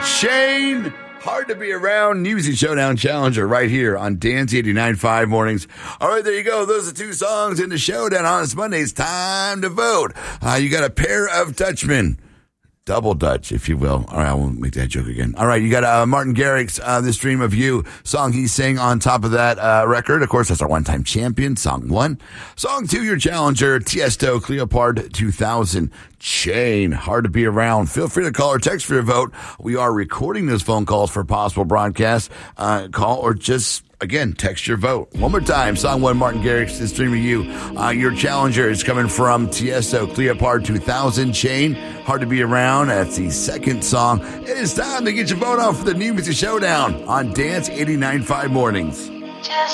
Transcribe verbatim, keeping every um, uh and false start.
Shane, hard to be around. Music Showdown Challenger right here on Dance eighty-nine point five mornings. All right, there you go. Those are two songs in the showdown on this Monday. It's time to vote. Uh, you got a pair of Dutchmen. Double Dutch, if you will. All right, I won't make that joke again. All right, you got uh, Martin Garrix's uh, This Dream of You song he sang on top of that uh, record. Of course, that's our one-time champion, song one. Song two, your challenger, Tiesto, Cleopard two thousand. Shane, hard to be around. Feel free to call or text for your vote. We are recording those phone calls for possible broadcast. Uh, call or just, again, text your vote. One more time, song one, Martin Garrix, This Dream of You. Uh, your challenger is coming from Tiesto, Cleopard two thousand. Shane, hard to be around. That's the second song. It is time to get your vote on for the New Music Showdown on Dance eighty-nine point five mornings. Just